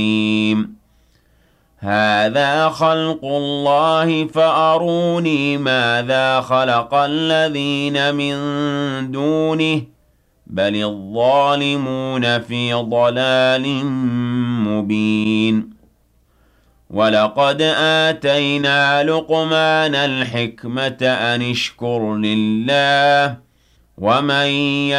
هذا خلق الله فأروني ماذا خلق الذين من دونه بل الظالمون في ضلال مبين ولقد آتينا لقمان الحكمة أن اشكر لله ومن